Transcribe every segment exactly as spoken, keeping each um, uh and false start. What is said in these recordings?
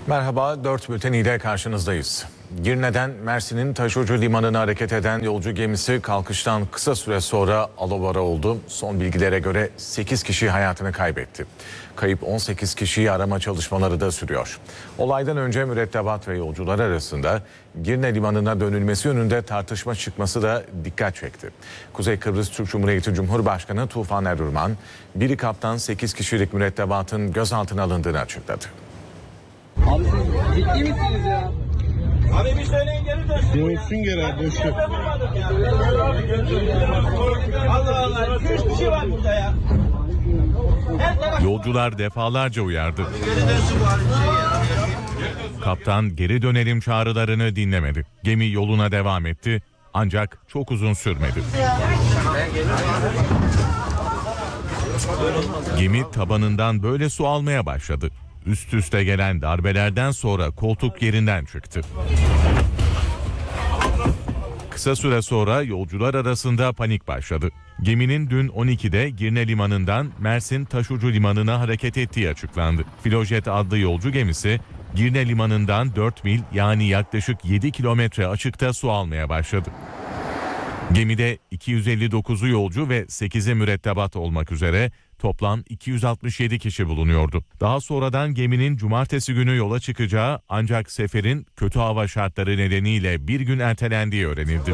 Merhaba, dört bülteniyle karşınızdayız. Girne'den Mersin'in Taşucu Limanı'na hareket eden yolcu gemisi kalkıştan kısa süre sonra alabora oldu. Son bilgilere göre sekiz kişi hayatını kaybetti. Kayıp on sekiz kişiyi arama çalışmaları da sürüyor. Olaydan önce mürettebat ve yolcular arasında Girne Limanı'na dönülmesi yönünde tartışma çıkması da dikkat çekti. Kuzey Kıbrıs Türk Cumhuriyeti Cumhurbaşkanı Tufan Erurman, biri kaptan sekiz kişilik mürettebatın gözaltına alındığını açıkladı. Abi siz ciddi misiniz ya? Abi bir söyleyin geri dönsün. Dönsün geri abi, boşver. Allah Allah. Üç kişi var burada ya. Yolcular defalarca uyardı. Geri dönsün bari şey ya. Kaptan geri dönelim çağrılarını dinlemedi. Gemi yoluna devam etti ancak çok uzun sürmedi. Gemi tabanından böyle su almaya başladı. Üst üste gelen darbelerden sonra koltuk yerinden çıktı. Kısa süre sonra yolcular arasında panik başladı. Geminin dün on ikide Girne Limanı'ndan Mersin Taşucu Limanı'na hareket ettiği açıklandı. Filojet adlı yolcu gemisi Girne Limanı'ndan dört mil yani yaklaşık yedi kilometre açıkta su almaya başladı. Gemide iki yüz elli dokuzu yolcu ve sekizi mürettebat olmak üzere toplam iki yüz altmış yedi kişi bulunuyordu. Daha sonradan geminin cumartesi günü yola çıkacağı ancak seferin kötü hava şartları nedeniyle bir gün ertelendiği öğrenildi.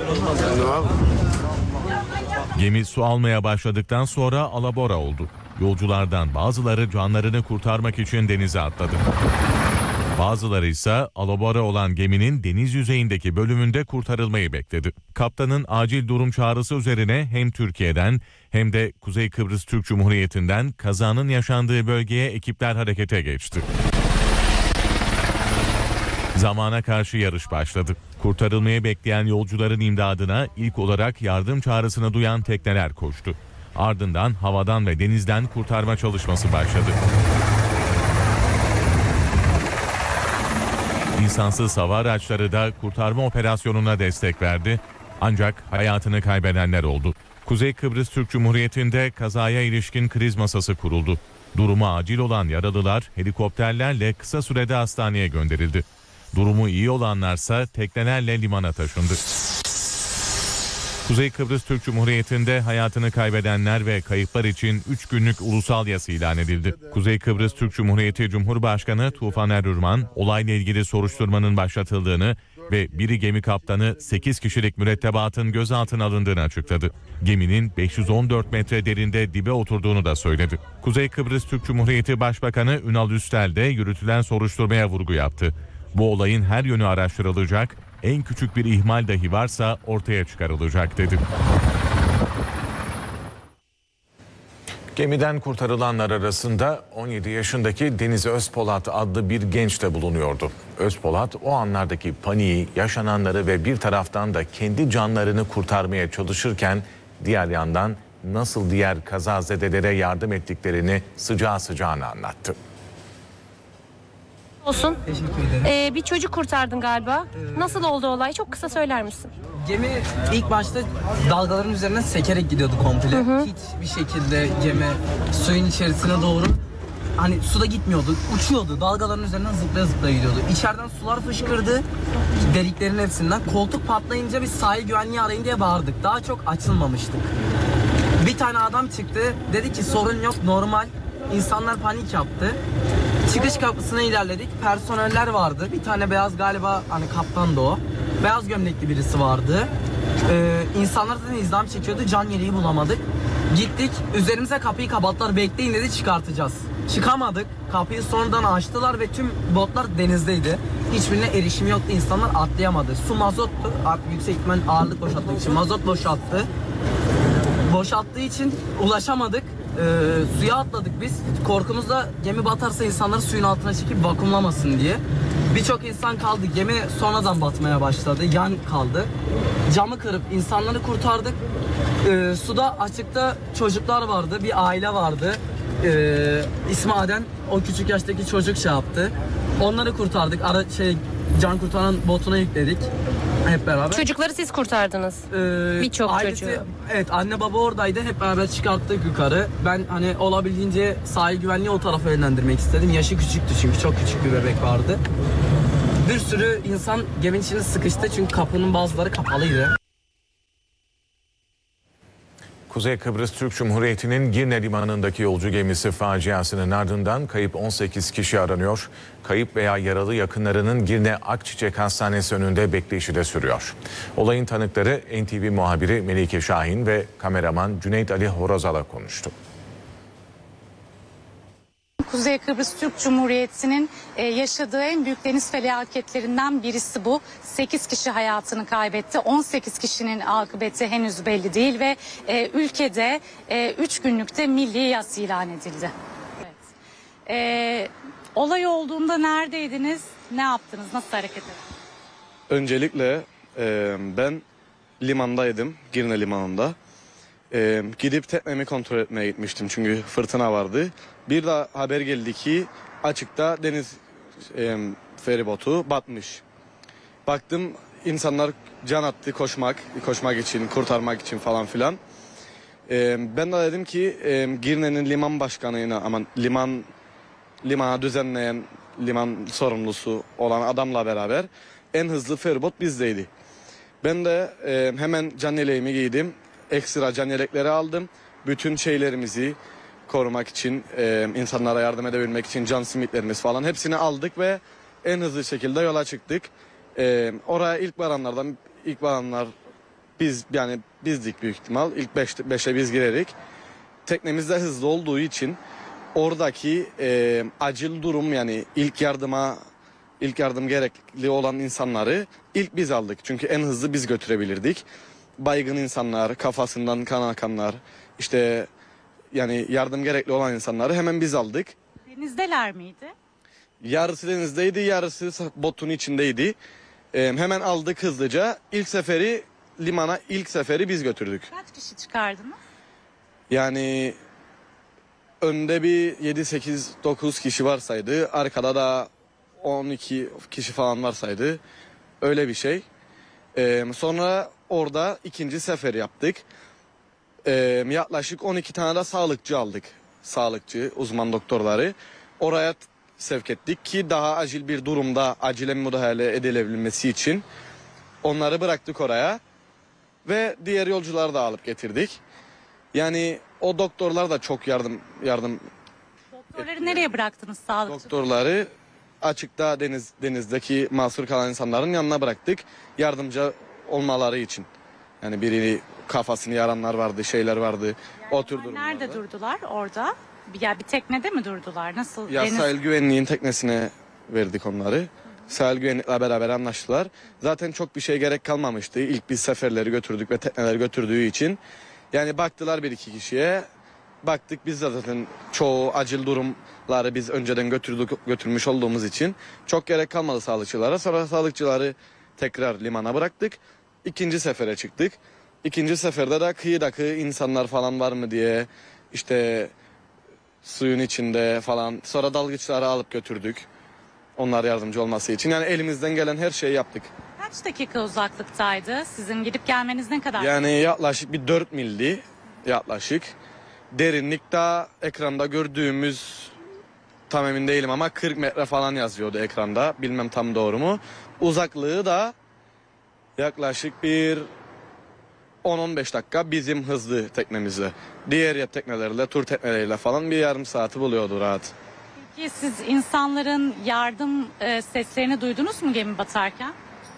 Gemi su almaya başladıktan sonra alabora oldu. Yolculardan bazıları canlarını kurtarmak için denize atladı. Bazıları ise alabora olan geminin deniz yüzeyindeki bölümünde kurtarılmayı bekledi. Kaptanın acil durum çağrısı üzerine hem Türkiye'den hem de Kuzey Kıbrıs Türk Cumhuriyeti'nden kazanın yaşandığı bölgeye ekipler harekete geçti. Zamana karşı yarış başladı. Kurtarılmayı bekleyen yolcuların imdadına ilk olarak yardım çağrısını duyan tekneler koştu. Ardından havadan ve denizden kurtarma çalışması başladı. İnsansız hava araçları da kurtarma operasyonuna destek verdi. Ancak hayatını kaybedenler oldu. Kuzey Kıbrıs Türk Cumhuriyeti'nde kazaya ilişkin kriz masası kuruldu. Durumu acil olan yaralılar helikopterlerle kısa sürede hastaneye gönderildi. Durumu iyi olanlarsa teknelerle limana taşındı. Kuzey Kıbrıs Türk Cumhuriyeti'nde hayatını kaybedenler ve kayıplar için üç günlük ulusal yas ilan edildi. Kuzey Kıbrıs Türk Cumhuriyeti Cumhurbaşkanı Tufan Erurman, olayla ilgili soruşturmanın başlatıldığını ve biri gemi kaptanı sekiz kişilik mürettebatın gözaltına alındığını açıkladı. Geminin beş yüz on dört metre derinde dibe oturduğunu da söyledi. Kuzey Kıbrıs Türk Cumhuriyeti Başbakanı Ünal Üstel de yürütülen soruşturmaya vurgu yaptı. Bu olayın her yönü araştırılacak, en küçük bir ihmal dahi varsa ortaya çıkarılacak dedi. Gemiden kurtarılanlar arasında on yedi yaşındaki Deniz Özpolat adlı bir genç de bulunuyordu. Özpolat o anlardaki paniği, yaşananları ve bir taraftan da kendi canlarını kurtarmaya çalışırken diğer yandan nasıl diğer kazazedelere yardım ettiklerini sıcağı sıcağına anlattı. Olsun. Teşekkür ederim. Ee, bir çocuk kurtardın galiba. Nasıl oldu olay? Çok kısa söyler misin? Gemi ilk başta dalgaların üzerinden sekerek gidiyordu komple. Hı hı. Hiçbir şekilde gemi suyun içerisine doğru hani suda gitmiyordu. Uçuyordu. Dalgaların üzerinden zıplaya zıplaya gidiyordu. İçeriden sular fışkırdı. Deliklerin hepsinden. Koltuk patlayınca biz sahil güvenliği arayın diye bağırdık. Daha çok açılmamıştık. Bir tane adam çıktı. Dedi ki sorun yok, normal. İnsanlar panik yaptı. Çıkış kapısına ilerledik. Personeller vardı. Bir tane beyaz, galiba hani kaptan da o. Beyaz gömlekli birisi vardı. Ee, insanlar zaten izdiham çekiyordu. Can yeleği bulamadık. Gittik. Üzerimize kapıyı kapattılar. Bekleyin dedi, çıkartacağız. Çıkamadık. Kapıyı sonradan açtılar ve tüm botlar denizdeydi. Hiçbirine erişim yoktu. İnsanlar atlayamadı. Su mazottu. Yüksek ihtimal ağırlık boşalttığı için mazot boşalttı. Boşalttığı için ulaşamadık. Ee, suya atladık biz. Korkumuzda gemi batarsa insanları suyun altına çekip vakumlamasın diye. Birçok insan kaldı. Gemi sonradan batmaya başladı. Yan kaldı. Camı kırıp insanları kurtardık. Ee, suda açıkta çocuklar vardı. Bir aile vardı. Ee, ismi Aden, o küçük yaştaki çocuk şey yaptı. Onları kurtardık. Ara şey can kurtaran botuna yükledik hep beraber. Çocukları siz kurtardınız. Ee, Birçok ailesi- çocuğu. Evet, anne baba oradaydı. Hep beraber çıkarttık yukarı. Ben hani olabildiğince sahil güvenliği o tarafa yönlendirmek istedim. Yaşı küçüktü çünkü çok küçük bir bebek vardı. Bir sürü insan geminin içine sıkıştı çünkü kapının bazıları kapalıydı. Kuzey Kıbrıs Türk Cumhuriyeti'nin Girne Limanı'ndaki yolcu gemisi faciasının ardından kayıp on sekiz kişi aranıyor. Kayıp veya yaralı yakınlarının Girne Akçiçek Hastanesi önünde bekleyişi de sürüyor. Olayın tanıkları N T V muhabiri Melike Şahin ve kameraman Cüneyt Ali Horozal'a konuştu. Kuzey Kıbrıs Türk Cumhuriyeti'nin e, yaşadığı en büyük deniz felaketlerinden birisi bu. sekiz kişi hayatını kaybetti. on sekiz kişinin akıbeti henüz belli değil ve e, ülkede üç günlükte milli yas ilan edildi. Evet. E, olay olduğunda neredeydiniz? Ne yaptınız? Nasıl hareket ettiniz? Öncelikle e, ben limandaydım, Girne Limanı'nda. E, gidip teknemi kontrol etmeye gitmiştim çünkü fırtına vardı. Bir de haber geldi ki açıkta deniz e, feribotu batmış. Baktım insanlar can attı koşmak, koşmak için, kurtarmak için falan filan. E, ben de dedim ki e, Girne'nin liman başkanıyla, aman liman limana düzenleyen, liman sorumlusu olan adamla beraber en hızlı feribot bizdeydi. Ben de e, hemen can yeleğimi giydim. Ekstra can yelekleri aldım. Bütün şeylerimizi korumak için, e, insanlara yardım edebilmek için can simitlerimiz falan hepsini aldık ve en hızlı şekilde yola çıktık. E, oraya ilk varanlardan, ilk varanlar biz yani bizdik büyük ihtimal. İlk beş, beşe biz girerik. Teknemiz de hızlı olduğu için oradaki e, acil durum yani ilk yardıma ilk yardım gerekli olan insanları ilk biz aldık. Çünkü en hızlı biz götürebilirdik. Baygın insanlar, kafasından kan akanlar, işte yani yardım gerekli olan insanları hemen biz aldık. Denizdeler miydi? Yarısı denizdeydi, yarısı botun içindeydi. Ee, hemen aldık hızlıca. İlk seferi limana, ilk seferi biz götürdük. Kaç kişi çıkardınız? Yani önde bir yedi sekiz dokuz kişi varsaydı, arkada da on iki kişi falan varsaydı. Öyle bir şey. Ee, sonra orada ikinci sefer yaptık. Ee, yaklaşık on iki tane de sağlıkçı aldık. Sağlıkçı, uzman doktorları. Oraya sevk ettik ki daha acil bir durumda acilen müdahale edilebilmesi için. Onları bıraktık oraya. Ve diğer yolcuları da alıp getirdik. Yani o doktorlar da çok yardım yardım Doktorları nereye bıraktınız sağlıkçı? doktorları açıkta deniz denizdeki mahsur kalan insanların yanına bıraktık. Yardımcı olmaları için. Yani biri kafasını yaranlar vardı, şeyler vardı. O tür durumlarda. Nerede durdular orada? Bir, ya bir teknede mi durdular? Nasıl? Ya Deniz- sahil güvenliğin teknesine verdik onları. Sahil güvenlikle beraber anlaştılar. Zaten çok bir şey gerek kalmamıştı. İlk biz seferleri götürdük ve tekneleri götürdüğü için. Yani baktılar bir iki kişiye. Baktık biz de zaten çoğu acil durumları biz önceden götürdük, götürmüş olduğumuz için çok gerek kalmadı sağlıkçılara. Sonra sağlıkçıları tekrar limana bıraktık. İkinci sefere çıktık. İkinci seferde de kıyıdaki insanlar falan var mı diye işte suyun içinde falan. Sonra dalgıçları alıp götürdük. Onlar yardımcı olması için. Yani elimizden gelen her şeyi yaptık. Kaç dakika uzaklıktaydı? Sizin gidip gelmeniz ne kadar? Yani yaklaşık bir dört mildi yaklaşık. Derinlik de ekranda gördüğümüz tam emin değilim ama kırk metre falan yazıyordu ekranda. Bilmem tam doğru mu. Uzaklığı da yaklaşık bir on on beş dakika bizim hızlı teknemizle. Diğer yat teknelerle, tur tekneleriyle falan bir yarım saati buluyordu rahat. Peki siz insanların yardım e, seslerini duydunuz mu gemi batarken?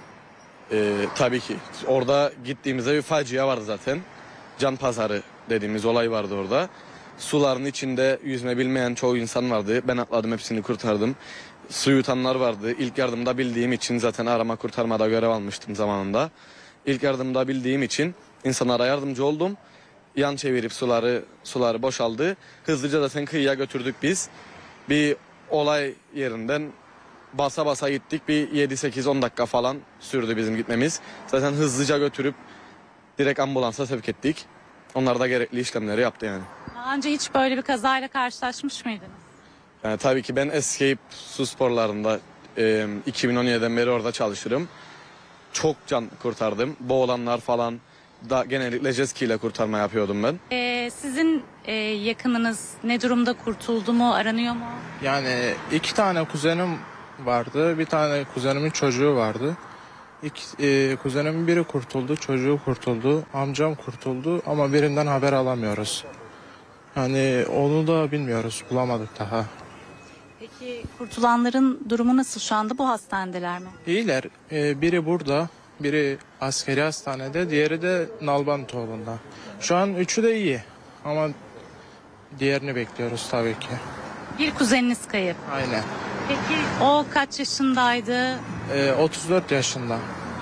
Ee, tabii ki. Orada gittiğimizde bir facia vardı zaten. Can pazarı dediğimiz olay vardı orada. Suların içinde yüzme bilmeyen çoğu insan vardı. Ben atladım, hepsini kurtardım. Su yutanlar vardı. İlk yardımda bildiğim için zaten arama kurtarmada görev almıştım zamanında. İlk yardımda bildiğim için insanlara yardımcı oldum. Yan çevirip suları suları boşaldı. Hızlıca zaten kıyıya götürdük biz. Bir olay yerinden basa basa gittik. Bir yedi sekiz on dakika falan sürdü bizim gitmemiz. Zaten hızlıca götürüp direkt ambulansa sevk ettik. Onlar da gerekli işlemleri yaptı yani. Daha önce hiç böyle bir kazayla karşılaşmış mıydınız? Yani tabii ki ben Escape su sporlarında e, iki bin on yediden beri orada çalışırım. Çok can kurtardım. Boğulanlar falan da genellikle jet ski ile kurtarma yapıyordum ben. Ee, sizin e, yakınınız ne durumda, kurtuldu mu, aranıyor mu? Yani iki tane kuzenim vardı. Bir tane kuzenimin çocuğu vardı. İki, e, kuzenimin biri kurtuldu, çocuğu kurtuldu, amcam kurtuldu ama birinden haber alamıyoruz. Yani onu da bilmiyoruz, bulamadık daha. Peki kurtulanların durumu nasıl şu anda, bu hastanedeler mi? İyiler. E, biri burada, biri askeri hastanede, diğeri de Nalbantoğlu'nda. Şu an üçü de iyi ama diğerini bekliyoruz tabii ki. Bir kuzeniniz kayıp. Aynen. Peki o kaç yaşındaydı? E, otuz dört yaşında.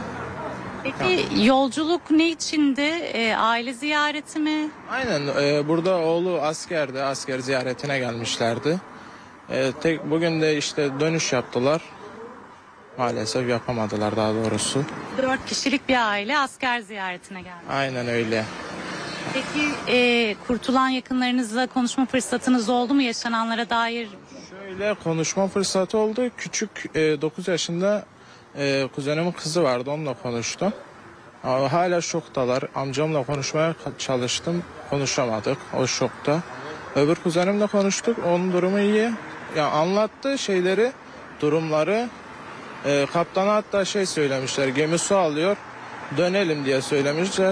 Peki yolculuk ne içindi? E, aile ziyareti mi? Aynen. E, burada oğlu askerde, asker ziyaretine gelmişlerdi. E, tek bugün de işte dönüş yaptılar. Maalesef yapamadılar daha doğrusu. Dört kişilik bir aile asker ziyaretine geldi. Aynen öyle. Peki e, kurtulan yakınlarınızla konuşma fırsatınız oldu mu yaşananlara dair? Şöyle konuşma fırsatı oldu. Küçük e, dokuz yaşında e, kuzenimin kızı vardı, onunla konuştum. Ama hala şoktalar. Amcamla konuşmaya çalıştım. Konuşamadık. O şokta. Öbür kuzenimle konuştuk. Onun durumu iyi. Ya anlattı şeyleri, durumları. E, kaptana hatta şey söylemişler. Gemi su alıyor. Dönelim diye söylemişler.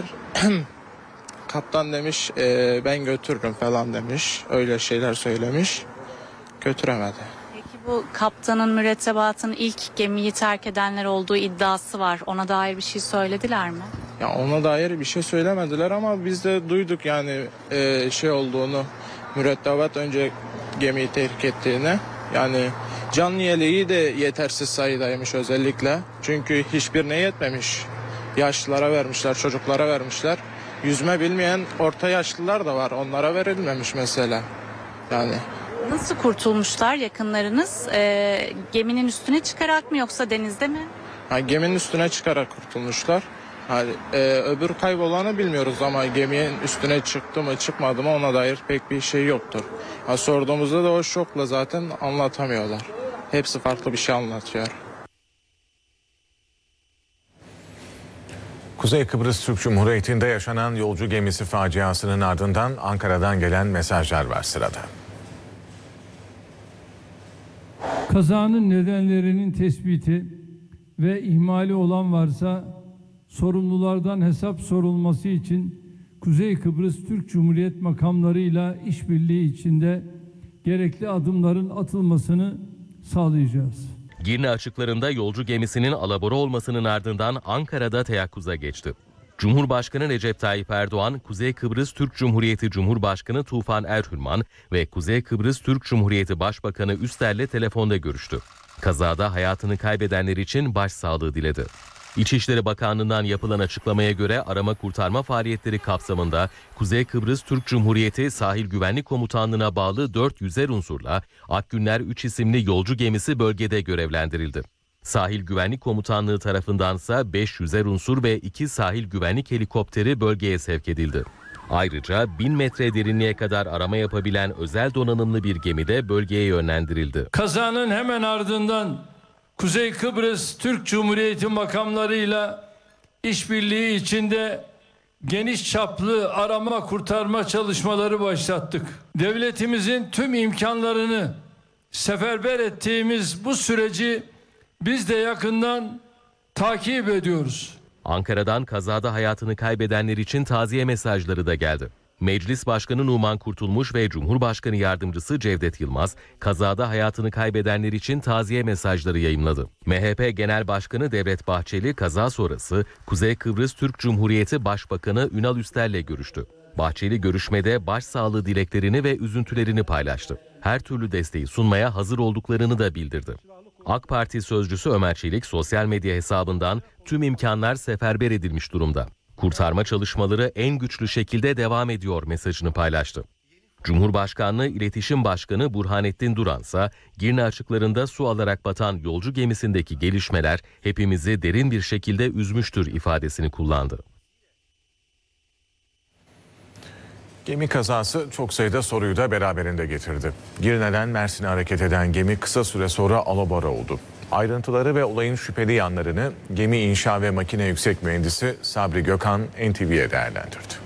Kaptan demiş e, ben götürürüm falan demiş. Öyle şeyler söylemiş. Götüremedi. Peki bu kaptanın, mürettebatın ilk gemiyi terk edenler olduğu iddiası var. Ona dair bir şey söylediler mi? Ya ona dair bir şey söylemediler ama biz de duyduk yani e, şey olduğunu, mürettebat önce gemiyi terk ettiğini. Yani canlı yeleği de yetersiz sayıdaymış özellikle. Çünkü hiçbirine yetmemiş. Yaşlılara vermişler, çocuklara vermişler. Yüzme bilmeyen orta yaşlılar da var. Onlara verilmemiş mesela. Yani Nasıl kurtulmuşlar yakınlarınız? E, geminin üstüne çıkarak mı yoksa denizde mi? ha, geminin üstüne çıkarak kurtulmuşlar. Yani, e, öbür kaybolanı bilmiyoruz ama geminin üstüne çıktı mı çıkmadı mı ona dair pek bir şey yoktur. Ha, sorduğumuzda da o şokla zaten anlatamıyorlar. Hepsi farklı bir şey anlatıyor. Kuzey Kıbrıs Türk Cumhuriyeti'nde yaşanan yolcu gemisi faciasının ardından Ankara'dan gelen mesajlar var sırada. Kazanın nedenlerinin tespiti ve ihmali olan varsa sorumlulardan hesap sorulması için Kuzey Kıbrıs Türk Cumhuriyet makamlarıyla işbirliği içinde gerekli adımların atılmasını sağlayacağız. Girne açıklarında yolcu gemisinin alabora olmasının ardından Ankara'da teyakkuza geçti. Cumhurbaşkanı Recep Tayyip Erdoğan, Kuzey Kıbrıs Türk Cumhuriyeti Cumhurbaşkanı Tufan Erhürman ve Kuzey Kıbrıs Türk Cumhuriyeti Başbakanı Üster'le telefonda görüştü. Kazada hayatını kaybedenler için başsağlığı diledi. İçişleri Bakanlığı'ndan yapılan açıklamaya göre arama kurtarma faaliyetleri kapsamında Kuzey Kıbrıs Türk Cumhuriyeti Sahil Güvenlik Komutanlığı'na bağlı dört yüzer unsurla Akgünler üç isimli yolcu gemisi bölgede görevlendirildi. Sahil Güvenlik Komutanlığı tarafındansa beş yüzer unsur ve iki sahil güvenlik helikopteri bölgeye sevk edildi. Ayrıca bin metre derinliğe kadar arama yapabilen özel donanımlı bir gemi de bölgeye yönlendirildi. Kazanın hemen ardından Kuzey Kıbrıs Türk Cumhuriyeti makamlarıyla işbirliği içinde geniş çaplı arama kurtarma çalışmaları başlattık. Devletimizin tüm imkanlarını seferber ettiğimiz bu süreci biz de yakından takip ediyoruz. Ankara'dan kazada hayatını kaybedenler için taziye mesajları da geldi. Meclis Başkanı Numan Kurtulmuş ve Cumhurbaşkanı Yardımcısı Cevdet Yılmaz, kazada hayatını kaybedenler için taziye mesajları yayımladı. M H P Genel Başkanı Devlet Bahçeli, kaza sonrası Kuzey Kıbrıs Türk Cumhuriyeti Başbakanı Ünal Üster'le görüştü. Bahçeli görüşmede başsağlığı dileklerini ve üzüntülerini paylaştı. Her türlü desteği sunmaya hazır olduklarını da bildirdi. AK Parti sözcüsü Ömer Çelik sosyal medya hesabından tüm imkanlar seferber edilmiş durumda. Kurtarma çalışmaları en güçlü şekilde devam ediyor mesajını paylaştı. Cumhurbaşkanlığı İletişim Başkanı Burhanettin Duran ise Girne açıklarında su alarak batan yolcu gemisindeki gelişmeler hepimizi derin bir şekilde üzmüştür ifadesini kullandı. Gemi kazası çok sayıda soruyu da beraberinde getirdi. Girne'den Mersin'e hareket eden gemi kısa süre sonra alabora oldu. Ayrıntıları ve olayın şüpheli yanlarını Gemi İnşa ve Makine Yüksek Mühendisi Sabri Gökhan N T V'ye değerlendirdi.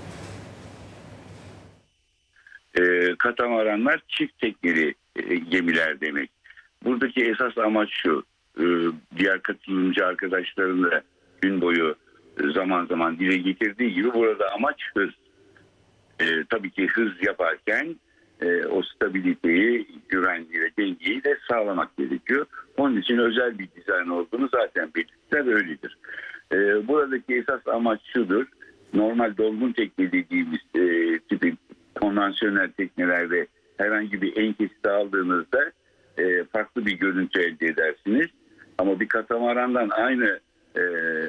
E, katamaranlar çift tekneli e, gemiler demek. Buradaki esas amaç şu, e, diğer katılımcı arkadaşların da gün boyu e, zaman zaman dile getirdiği gibi burada amaç hız. E, tabii ki hız yaparken e, o stabiliteyi, güvenliği ve dengeyi de sağlamak gerekiyor. Onun için özel bir dizayn olduğunu zaten belirttiler, öyledir. E, buradaki esas amaç şudur, normal dolgun tekne dediğimiz e, tipi konvansiyonel teknelerde herhangi bir en kesiti aldığınızda e, farklı bir görüntü elde edersiniz. Ama bir katamarandan aynı e,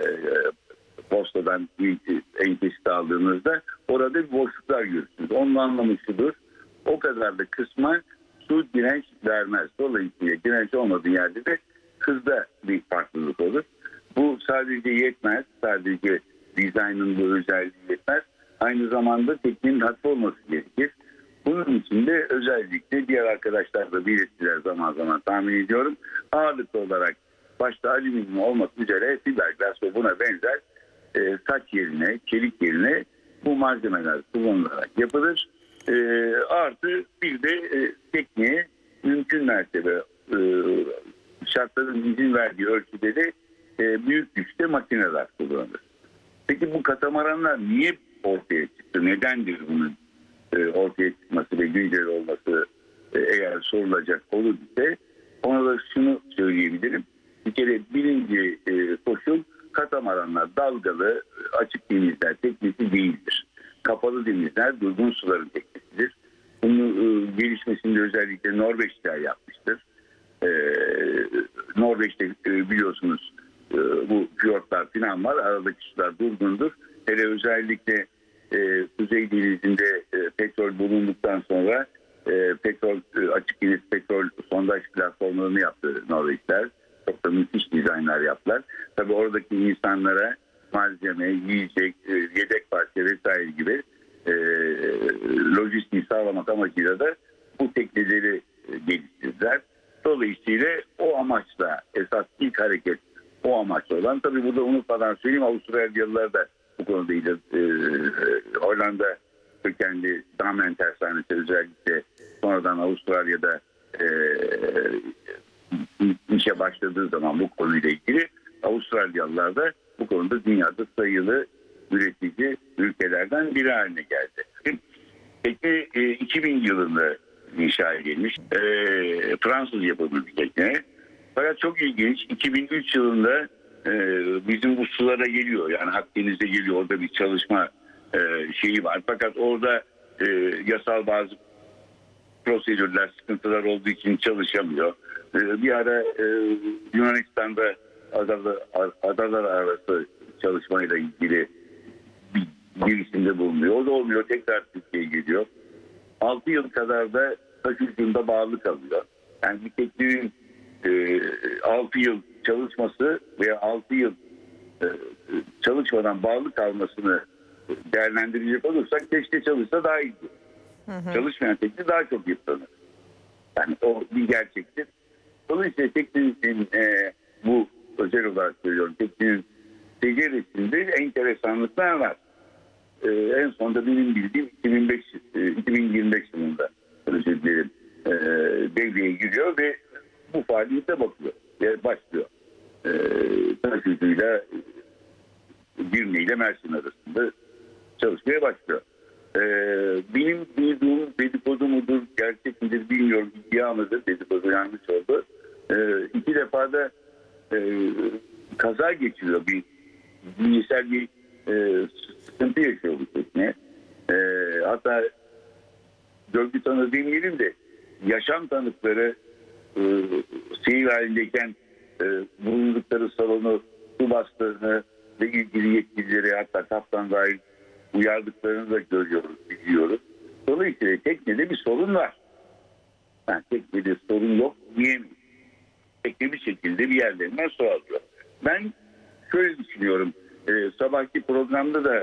postadan bir en kesiti aldığınızda orada bir boşluklar görürsünüz. Onun anlamı şudur, o kadar da kısma su direnç vermez. Dolayısıyla direnç olmadığı yerde de hızda bir farklılık olur. Bu sadece yetmez, sadece dizaynın bu özelliği yetmez. Aynı zamanda teknenin hafif olması gerekir. Bunun için de özellikle diğer arkadaşlar da belirttiler zaman zaman tahmin ediyorum. Ağırlıklı olarak başta alüminyum olmak üzere fiberglass ve buna benzer e, saç yerine, çelik yerine bu malzemeler kullanılarak yapılır. E, artı bir de e, tekneye mümkün mertebe e, şartların izin verdiği ölçüde de e, büyük güçte makineler kullanılır. Peki bu katamaranlar niye ortaya çıktı? Nedendir bunun e, ortaya çıkması ve güncel olması e, eğer sorulacak olur ise ona da şunu söyleyebilirim. Bir kere birinci e, koşul katamaranlar dalgalı açık denizler teknesi değildir. Kapalı denizler durgun suların teknesidir. Bunun e, gelişmesinde özellikle Norveçler yapmıştır. E, Norveç'te e, biliyorsunuz e, bu fiyortlar falan var. Aradaki sular durgundur. Hele özellikle e, Kuzey Denizi'nde e, petrol bulunduktan sonra e, petrol e, açık deniz petrol sondaj platformlarını yaptı Norveçler. Çok da müthiş dizaynlar yaptılar. Tabii oradaki insanlara malzeme, yiyecek, e, yedek parça vesaire gibi e, lojistiği sağlamak amacıyla da bu tekneleri e, geliştirdiler. Dolayısıyla o amaçla esas ilk hareket o amaçla olan, tabii burada unutmadan söyleyeyim, Avustralyalılar da bu konuda iyidir. E, Hollanda kökenli Damen tersanesi özellikle sonradan Avustralya'da e, işe başladığı zaman bu konuyla ilgili Avustralyalılar da bu konuda dünyada sayılı üretici ülkelerden biri haline geldi. Tekne e, iki bin yılında inşa edilmiş. E, Fransız yapımı bir tekne. Fakat çok ilginç, iki bin üç yılında e, bizim bu sulara geliyor. Yani Akdeniz'e geliyor. Orada bir çalışma e, şeyi var. Fakat orada e, yasal bazı prosedürler, sıkıntılar olduğu için çalışamıyor. E, bir ara e, Yunanistan'da adalar, adalar arası çalışmayla ilgili bir girişimde bulunuyor. O da olmuyor. Tekrar Türkiye'ye geliyor. altı yıl kadar da taş ucunda bağlı kalıyor. Yani bir teknenin e, altı yıl çalışması veya altı yıl e, çalışmadan bağlı kalmasını değerlendirecek olursak keşke çalışsa daha iyi. Hı hı. Çalışmayan tekne daha çok yıpranır. Yani o bir gerçektir. Dolayısıyla teknenin e, bu özel olarak söylüyorum, teknenin seceresinde enteresanlıklar var. E, en sonunda benim bildiğim iki bin beş, iki bin yirmi beş yılında özür dilerim, e, devreye giriyor ve bu faaliyete bakıyor ve başlıyor. E, taşıyıcıyla Girne ile Mersin arasında çalışmaya başlıyor. E, benim duyduğum dedikodu mudur, gerçek midir bilmiyorum, iddia mıdır, dedikodu yanlış oldu. E, iki defa da e, kaza geçiriyor, bir cinsel bir e, sıkıntı yaşıyor bu tekne. E, hatta görgü tanığı demeyelim de yaşam tanıkları e, seyir halindeyken e, bulundukları salonu su bastığını ve ilgili yetkilileri, hatta kaptan dahil uyardıklarını da görüyoruz, biliyoruz. Dolayısıyla teknede bir sorun var. Yani teknede sorun yok diyemeyiz. Tekne bir şekilde bir yerlerinden su alıyor. Ben şöyle düşünüyorum. E, sabahki programda da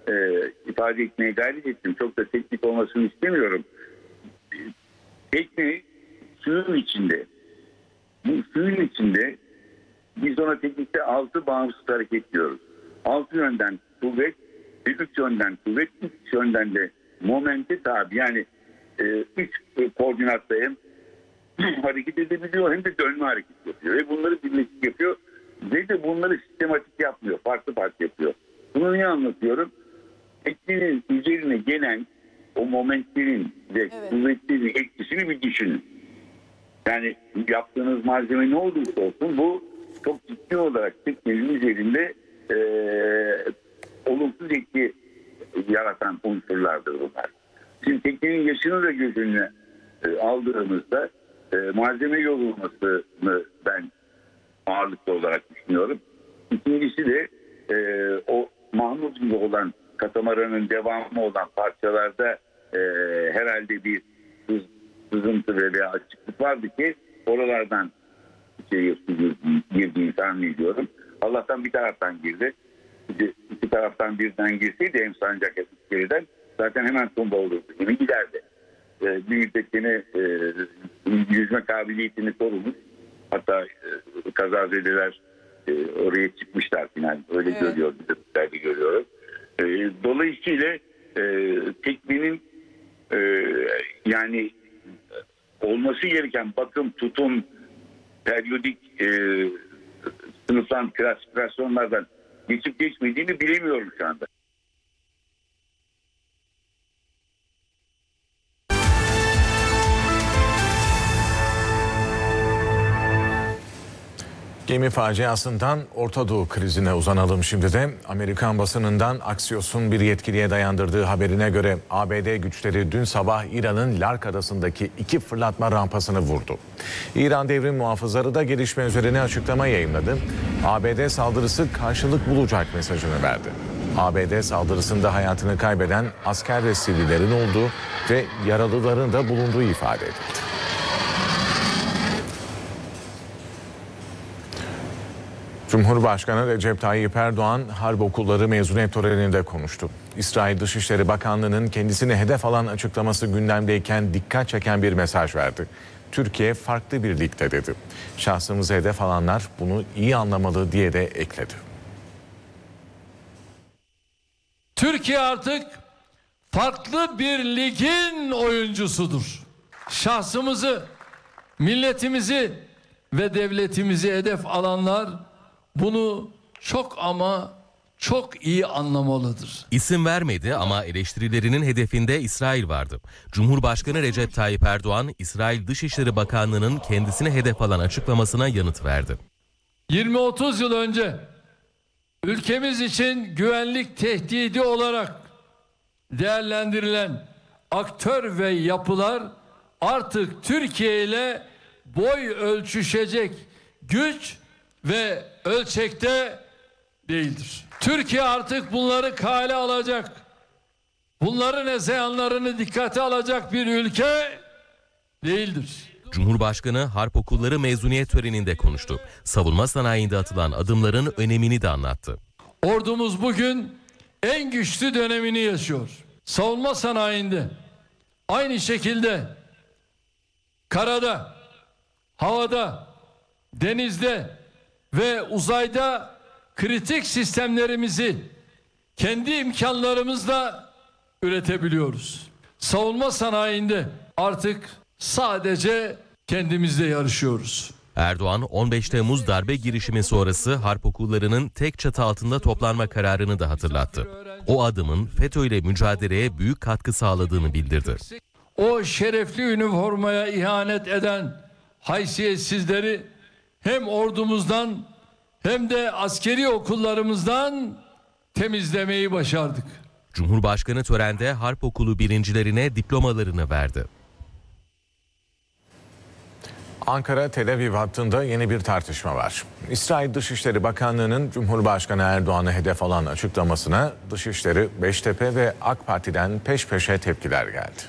e, ifade etmeye gayret ettim. Çok da teknik olmasını istemiyorum. Tekne suyun içinde. Bu suyun içinde biz ona teknikte altı bağımsız hareket diyoruz. Altı yönden kuvvet, üç yönden kuvvet, üç yönden de momente tabi. Yani e, üç koordinatta hem hareket edebiliyor hem de dönme hareket yapıyor. Ve bunları birleşik yapıyor. Ve de bunları sistematik yapmıyor. Farklı farklı yapıyor. Bunu niye anlatıyorum? Teknenin üzerine gelen o momentlerin ve evet. kuvvetlerin etkisini bir düşünün. Yani yaptığınız malzeme ne olursa olsun bu çok ciddi olarak teknenin üzerinde e, olumsuz etki yaratan unsurlardır bunlar. Şimdi teknenin yaşını da göz önüne e, aldığımızda e, malzeme yorulmasını ben ağırlıklı olarak düşünüyorum. İkincisi de e, o Mahmut gibi olan katamaranın devamı olan parçalarda e, herhalde bir hız, sızıntı veya açıklık vardı ki oralardan içeriye su girdiğini tahmin ediyorum. Allah'tan bir taraftan girdi. İki, iki taraftan birden girseydi hem sancak iskeleden zaten hemen tumba olurdu. Gibi giderdi. E, bir müddetini e, yüzme kabiliyetini korumuş. Hatta e, kazazedeler e, oraya çıkmışlar falan. Öyle evet. görüyoruz. Bizde görüyoruz. E, dolayısıyla e, teknenin e, yani olması gereken bakım, tutum, periyodik e, sınıftan klasifikasyonlardan geçip geçmediğini bilemiyorum şu anda. Gemi faciasından Orta Doğu krizine uzanalım şimdi de. Amerikan basınından Axios'un bir yetkiliye dayandırdığı haberine göre A B D güçleri dün sabah İran'ın Lark Adası'ndaki iki fırlatma rampasını vurdu. İran Devrim Muhafızları da gelişme üzerine açıklama yayınladı. A B D saldırısı karşılık bulacak mesajını verdi. A B D saldırısında hayatını kaybeden asker ve sivillerin olduğu ve yaralıların da bulunduğu ifade edildi. Cumhurbaşkanı Recep Tayyip Erdoğan harp okulları mezuniyet töreninde konuştu. İsrail Dışişleri Bakanlığı'nın kendisini hedef alan açıklaması gündemdeyken dikkat çeken bir mesaj verdi. Türkiye farklı bir ligde dedi. Şahsımızı hedef alanlar bunu iyi anlamalı diye de ekledi. Türkiye artık farklı bir ligin oyuncusudur. Şahsımızı, milletimizi ve devletimizi hedef alanlar bunu çok ama çok iyi anlamalıdır. İsim vermedi ama eleştirilerinin hedefinde İsrail vardı. Cumhurbaşkanı Recep Tayyip Erdoğan, İsrail Dışişleri Bakanlığı'nın kendisine hedef alan açıklamasına yanıt verdi. yirmi otuz yıl önce ülkemiz için güvenlik tehdidi olarak değerlendirilen aktör ve yapılar artık Türkiye ile boy ölçüşecek güç ve ölçekte değildir. Türkiye artık bunları kale alacak, bunların hezeyanlarını dikkate alacak bir ülke değildir. Cumhurbaşkanı harp okulları mezuniyet töreninde konuştu. Savunma sanayinde atılan adımların önemini de anlattı. Ordumuz bugün en güçlü dönemini yaşıyor. Savunma sanayinde aynı şekilde karada, havada, denizde ve uzayda kritik sistemlerimizi kendi imkanlarımızla üretebiliyoruz. Savunma sanayinde artık sadece kendimizle yarışıyoruz. Erdoğan on beş Temmuz darbe girişimi sonrası harp okullarının tek çatı altında toplanma kararını da hatırlattı. O adımın FETÖ ile mücadeleye büyük katkı sağladığını bildirdi. O şerefli üniformaya ihanet eden haysiyetsizleri hem ordumuzdan hem de askeri okullarımızdan temizlemeyi başardık. Cumhurbaşkanı törende harp okulu birincilerine diplomalarını verdi. Ankara Tel Aviv hattında yeni bir tartışma var. İsrail Dışişleri Bakanlığı'nın Cumhurbaşkanı Erdoğan'ı hedef alan açıklamasına Dışişleri, Beştepe ve AK Parti'den peş peşe tepkiler geldi.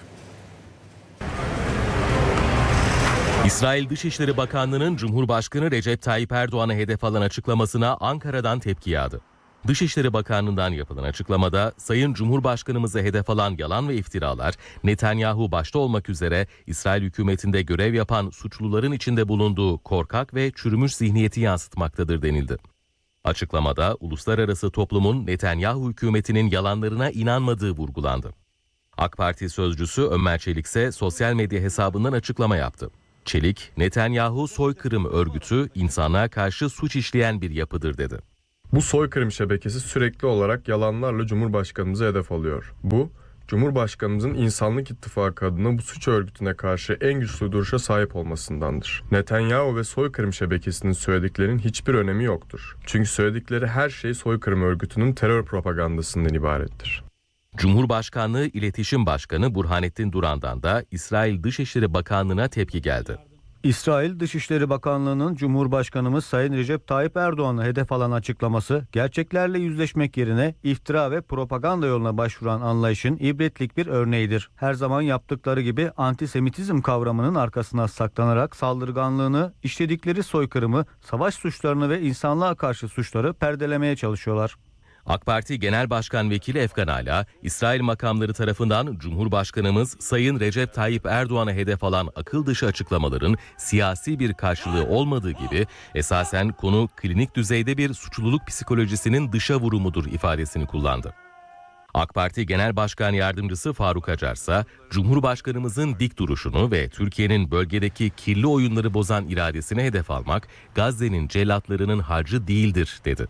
İsrail Dışişleri Bakanlığı'nın Cumhurbaşkanı Recep Tayyip Erdoğan'a hedef alan açıklamasına Ankara'dan tepki yağdı. Dışişleri Bakanlığı'ndan yapılan açıklamada Sayın Cumhurbaşkanımızı hedef alan yalan ve iftiralar Netanyahu başta olmak üzere İsrail hükümetinde görev yapan suçluların içinde bulunduğu korkak ve çürümüş zihniyeti yansıtmaktadır denildi. Açıklamada uluslararası toplumun Netanyahu hükümetinin yalanlarına inanmadığı vurgulandı. AK Parti sözcüsü Ömer Çelik ise sosyal medya hesabından açıklama yaptı. Çelik, Netanyahu soykırım örgütü insanlığa karşı suç işleyen bir yapıdır dedi. Bu soykırım şebekesi sürekli olarak yalanlarla Cumhurbaşkanımızı hedef alıyor. Bu, Cumhurbaşkanımızın İnsanlık İttifakı adına bu suç örgütüne karşı en güçlü duruşa sahip olmasındandır. Netanyahu ve soykırım şebekesinin söylediklerinin hiçbir önemi yoktur. Çünkü söyledikleri her şey soykırım örgütünün terör propagandasından ibarettir. Cumhurbaşkanlığı İletişim Başkanı Burhanettin Duran'dan da İsrail Dışişleri Bakanlığı'na tepki geldi. İsrail Dışişleri Bakanlığı'nın Cumhurbaşkanımız Sayın Recep Tayyip Erdoğan'ı hedef alan açıklaması, gerçeklerle yüzleşmek yerine iftira ve propaganda yoluna başvuran anlayışın ibretlik bir örneğidir. Her zaman yaptıkları gibi antisemitizm kavramının arkasına saklanarak saldırganlığını, işledikleri soykırımı, savaş suçlarını ve insanlığa karşı suçları perdelemeye çalışıyorlar. AK Parti Genel Başkan Vekili Efkan Ala, İsrail makamları tarafından Cumhurbaşkanımız Sayın Recep Tayyip Erdoğan'a hedef alan akıl dışı açıklamaların siyasi bir karşılığı olmadığı gibi esasen konu klinik düzeyde bir suçluluk psikolojisinin dışa vurumudur ifadesini kullandı. AK Parti Genel Başkan Yardımcısı Faruk Acar ise Cumhurbaşkanımızın dik duruşunu ve Türkiye'nin bölgedeki kirli oyunları bozan iradesine hedef almak Gazze'nin cellatlarının harcı değildir dedi.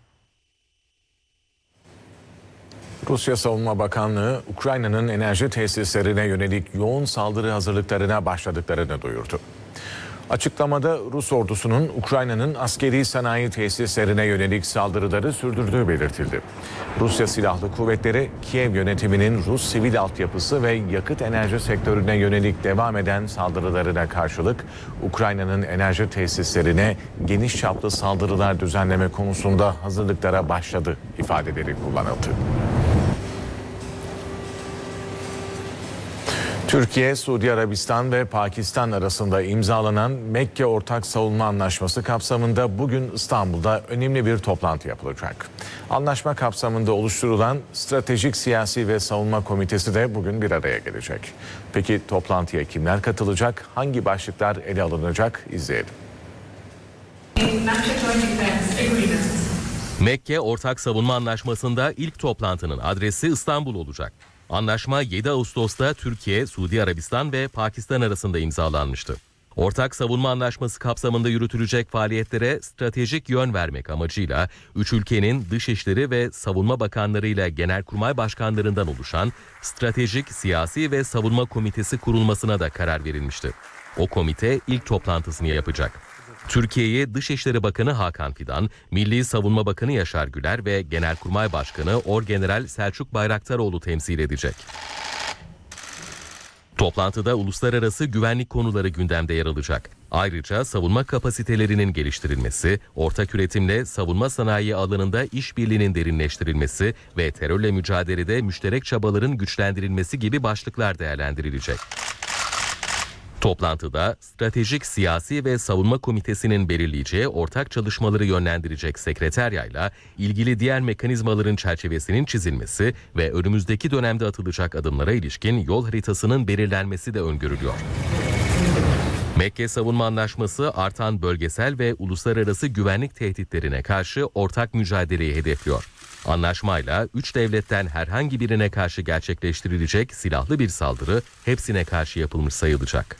Rusya Savunma Bakanlığı, Ukrayna'nın enerji tesislerine yönelik yoğun saldırı hazırlıklarına başladıklarını duyurdu. Açıklamada Rus ordusunun Ukrayna'nın askeri sanayi tesislerine yönelik saldırıları sürdürdüğü belirtildi. Rusya Silahlı Kuvvetleri, Kiev yönetiminin Rus sivil altyapısı ve yakıt enerji sektörüne yönelik devam eden saldırılarına karşılık Ukrayna'nın enerji tesislerine geniş çaplı saldırılar düzenleme konusunda hazırlıklara başladı ifadeleri kullanıldı. Türkiye, Suudi Arabistan ve Pakistan arasında imzalanan Mekke Ortak Savunma Anlaşması kapsamında bugün İstanbul'da önemli bir toplantı yapılacak. Anlaşma kapsamında oluşturulan Stratejik Siyasi ve Savunma Komitesi de bugün bir araya gelecek. Peki toplantıya kimler katılacak, hangi başlıklar ele alınacak izleyelim. Mekke Ortak Savunma Anlaşması'nda ilk toplantının adresi İstanbul olacak. Anlaşma yedi Ağustos'ta Türkiye, Suudi Arabistan ve Pakistan arasında imzalanmıştı. Ortak savunma anlaşması kapsamında yürütülecek faaliyetlere stratejik yön vermek amacıyla üç ülkenin dışişleri ve savunma bakanlarıyla genelkurmay başkanlarından oluşan Stratejik Siyasi ve Savunma Komitesi kurulmasına da karar verilmişti. O komite ilk toplantısını yapacak. Türkiye'yi Dışişleri Bakanı Hakan Fidan, Milli Savunma Bakanı Yaşar Güler ve Genelkurmay Başkanı Orgeneral Selçuk Bayraktaroğlu temsil edecek. Toplantıda uluslararası güvenlik konuları gündemde yer alacak. Ayrıca savunma kapasitelerinin geliştirilmesi, ortak üretimle savunma sanayi alanında işbirliğinin derinleştirilmesi ve terörle mücadelede müşterek çabaların güçlendirilmesi gibi başlıklar değerlendirilecek. Toplantıda Stratejik Siyasi ve Savunma Komitesi'nin belirleyeceği ortak çalışmaları yönlendirecek sekreteryayla ilgili diğer mekanizmaların çerçevesinin çizilmesi ve önümüzdeki dönemde atılacak adımlara ilişkin yol haritasının belirlenmesi de öngörülüyor. Mekke Savunma Anlaşması artan bölgesel ve uluslararası güvenlik tehditlerine karşı ortak mücadeleyi hedefliyor. Anlaşmayla üç devletten herhangi birine karşı gerçekleştirilecek silahlı bir saldırı hepsine karşı yapılmış sayılacak.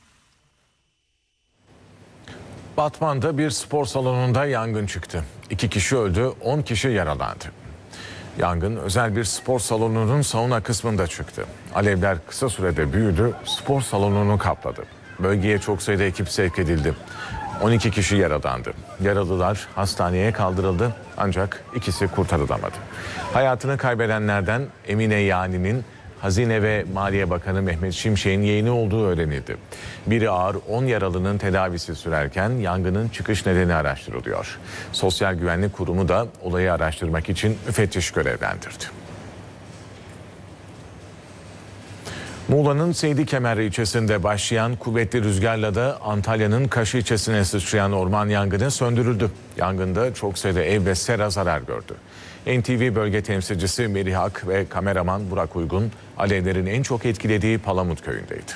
Batman'da bir spor salonunda yangın çıktı. İki kişi öldü, on kişi yaralandı. Yangın özel bir spor salonunun sauna kısmında çıktı. Alevler kısa sürede büyüdü, spor salonunu kapladı. Bölgeye çok sayıda ekip sevk edildi. on iki kişi yaralandı. Yaralılar hastaneye kaldırıldı ancak ikisi kurtarılamadı. Hayatını kaybedenlerden Emine Yani'nin Hazine ve Maliye Bakanı Mehmet Şimşek'in yeğeni olduğu öğrenildi. Biri ağır, on yaralının tedavisi sürerken yangının çıkış nedeni araştırılıyor. Sosyal Güvenlik Kurumu da olayı araştırmak için müfettiş görevlendirdi. Muğla'nın Seydikemer ilçesinde başlayan kuvvetli rüzgarla da Antalya'nın Kaş ilçesine sıçrayan orman yangını söndürüldü. Yangında çok sayıda ev ve sera zarar gördü. N T V bölge temsilcisi Melih Ak ve kameraman Burak Uygun alevlerin en çok etkilediği Palamut köyündeydi.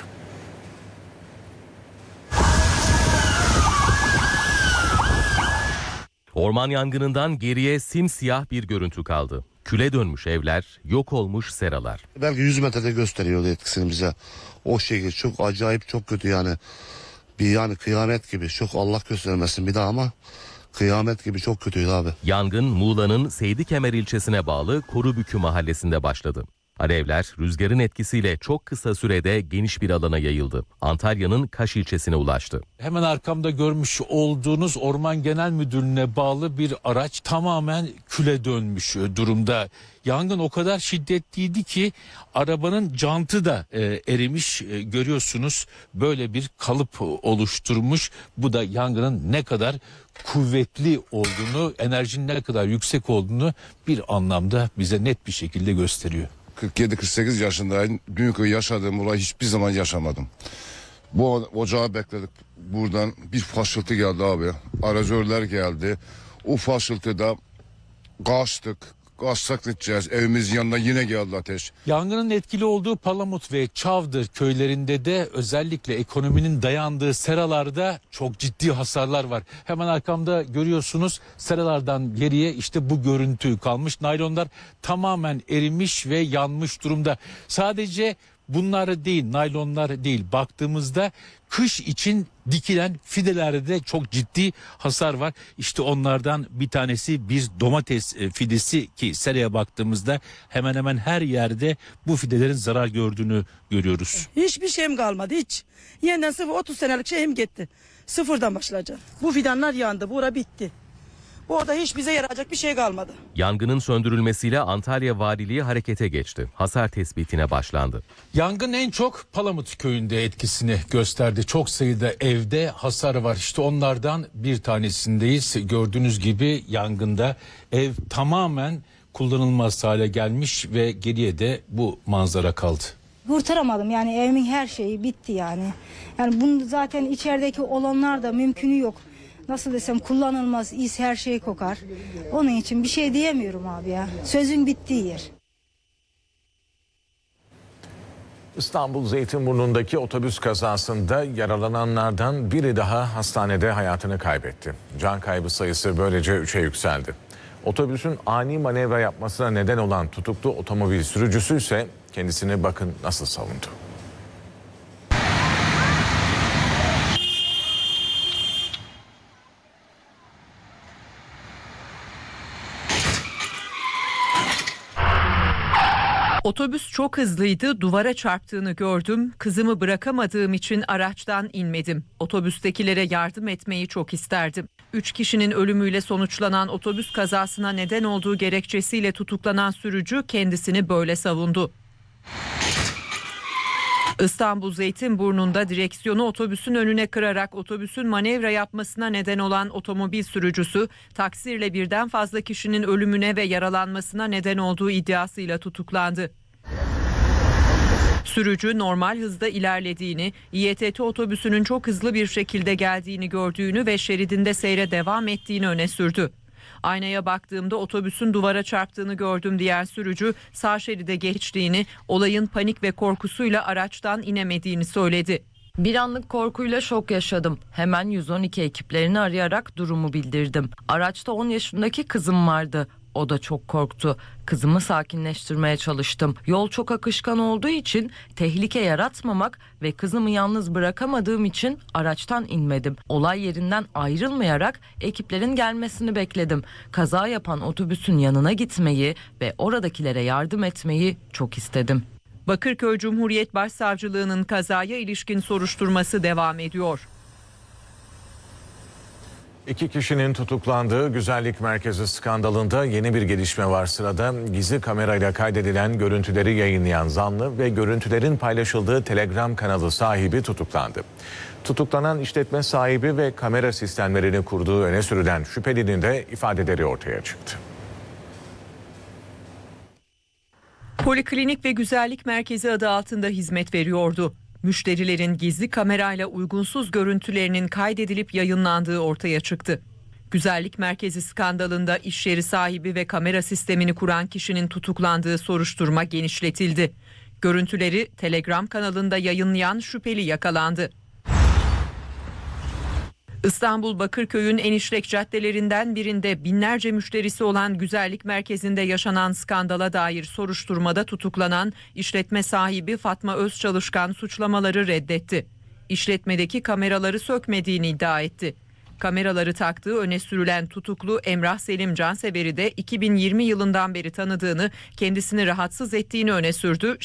Orman yangınından geriye simsiyah bir görüntü kaldı. Küle dönmüş evler, yok olmuş seralar. Belki yüz metrede gösteriyordu etkisini bize. O şekilde çok acayip, çok kötü yani. Bir yani kıyamet gibi. Çok Allah göstermesin bir daha ama kıyamet gibi çok kötüydü abi. Yangın Muğla'nın Seydikemer ilçesine bağlı Korubükü mahallesinde başladı. Alevler rüzgarın etkisiyle çok kısa sürede geniş bir alana yayıldı. Antalya'nın Kaş ilçesine ulaştı. Hemen arkamda görmüş olduğunuz Orman Genel Müdürlüğü'ne bağlı bir araç tamamen küle dönmüş durumda. Yangın o kadar şiddetliydi ki arabanın jantı da e, erimiş. E, görüyorsunuz böyle bir kalıp oluşturmuş. Bu da yangının ne kadar kuvvetli olduğunu, enerjinin ne kadar yüksek olduğunu bir anlamda bize net bir şekilde gösteriyor. kırk yedi kırk sekiz yaşındayım. Dünkü yaşadığım olayı hiçbir zaman yaşamadım. Bu ocağı bekledik. Buradan bir faşıltı geldi abi. Arazörler geldi. O faşıltıda kaçtık. Kaçsak gideceğiz. Evimizin yanına yine geldi ateş. Yangının etkili olduğu Palamut ve Çavdır köylerinde de özellikle ekonominin dayandığı seralarda çok ciddi hasarlar var. Hemen arkamda görüyorsunuz seralardan geriye işte bu görüntü kalmış. Naylonlar tamamen erimiş ve yanmış durumda. Sadece bunlar değil, naylonlar değil. Baktığımızda kış için dikilen fidelerde de çok ciddi hasar var. İşte onlardan bir tanesi bir domates fidesi ki seraya baktığımızda hemen hemen her yerde bu fidelerin zarar gördüğünü görüyoruz. Hiçbir şeyim kalmadı hiç. Yeniden sıfır otuz senelik şeyim gitti. Sıfırdan başlayacağım. Bu fidanlar yandı, bura bitti. Bu arada hiç bize yarayacak bir şey kalmadı. Yangının söndürülmesiyle Antalya Valiliği harekete geçti. Hasar tespitine başlandı. Yangın en çok Palamut köyünde etkisini gösterdi. Çok sayıda evde hasar var. İşte onlardan bir tanesindeyiz. Gördüğünüz gibi yangında ev tamamen kullanılmaz hale gelmiş ve geriye de bu manzara kaldı. Kurtaramadım yani evimin her şeyi bitti yani. Yani bunu zaten içerideki olanlar da mümkünü yok. Nasıl desem kullanılmaz, is her şey kokar. Onun için bir şey diyemiyorum abi ya. Sözün bittiği yer. İstanbul Zeytinburnu'ndaki otobüs kazasında yaralananlardan biri daha hastanede hayatını kaybetti. Can kaybı sayısı böylece üçe yükseldi. Otobüsün ani manevra yapmasına neden olan tutuklu otomobil sürücüsü ise kendisini bakın nasıl savundu. Otobüs çok hızlıydı, duvara çarptığını gördüm. Kızımı bırakamadığım için araçtan inmedim. Otobüstekilere yardım etmeyi çok isterdim. Üç kişinin ölümüyle sonuçlanan otobüs kazasına neden olduğu gerekçesiyle tutuklanan sürücü kendisini böyle savundu. İstanbul Zeytinburnu'nda direksiyonu otobüsün önüne kırarak otobüsün manevra yapmasına neden olan otomobil sürücüsü, taksirle birden fazla kişinin ölümüne ve yaralanmasına neden olduğu iddiasıyla tutuklandı. Sürücü normal hızda ilerlediğini, İETT otobüsünün çok hızlı bir şekilde geldiğini gördüğünü ve şeridinde seyre devam ettiğini öne sürdü. Aynaya baktığımda otobüsün duvara çarptığını gördüm diyen sürücü sağ şeride geçtiğini, olayın panik ve korkusuyla araçtan inemediğini söyledi. Bir anlık korkuyla şok yaşadım. Hemen yüz on iki ekiplerini arayarak durumu bildirdim. Araçta on yaşındaki kızım vardı. O da çok korktu. Kızımı sakinleştirmeye çalıştım. Yol çok akışkan olduğu için tehlike yaratmamak ve kızımı yalnız bırakamadığım için araçtan inmedim. Olay yerinden ayrılmayarak ekiplerin gelmesini bekledim. Kaza yapan otobüsün yanına gitmeyi ve oradakilere yardım etmeyi çok istedim. Bakırköy Cumhuriyet Başsavcılığı'nın kazaya ilişkin soruşturması devam ediyor. İki kişinin tutuklandığı güzellik merkezi skandalında yeni bir gelişme var. Sırada gizli kamerayla kaydedilen görüntüleri yayınlayan zanlı ve görüntülerin paylaşıldığı Telegram kanalı sahibi tutuklandı. Tutuklanan işletme sahibi ve kamera sistemlerini kurduğu öne sürülen şüphelinin de ifadeleri ortaya çıktı. Poliklinik ve güzellik merkezi adı altında hizmet veriyordu. Müşterilerin gizli kamerayla uygunsuz görüntülerinin kaydedilip yayınlandığı ortaya çıktı. Güzellik merkezi skandalında iş yeri sahibi ve kamera sistemini kuran kişinin tutuklandığı soruşturma genişletildi. Görüntüleri Telegram kanalında yayınlayan şüpheli yakalandı. İstanbul Bakırköy'ün en işlek caddelerinden birinde binlerce müşterisi olan güzellik merkezinde yaşanan skandala dair soruşturmada tutuklanan işletme sahibi Fatma Özçalışkan suçlamaları reddetti. İşletmedeki kameraları sökmediğini iddia etti. Kameraları taktığı öne sürülen tutuklu Emrah Selim Cansever'i de iki bin yirmi yılından beri tanıdığını, kendisini rahatsız ettiğini öne sürdü.